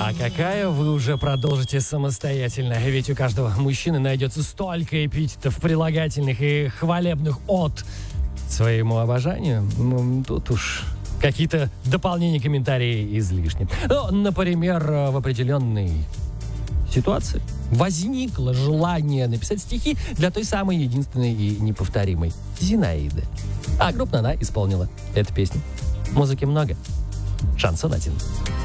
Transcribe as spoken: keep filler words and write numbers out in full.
А какая вы уже продолжите самостоятельно? Ведь у каждого мужчины найдется столько эпитетов, прилагательных и хвалебных от своему обожанию. Ну, тут уж какие-то дополнения, комментарии излишни. Ну, например, в определенной ситуации возникло желание написать стихи для той самой единственной и неповторимой Зинаиды. А группа «На-на» исполнила эту песню. Музыки много. Шансон один.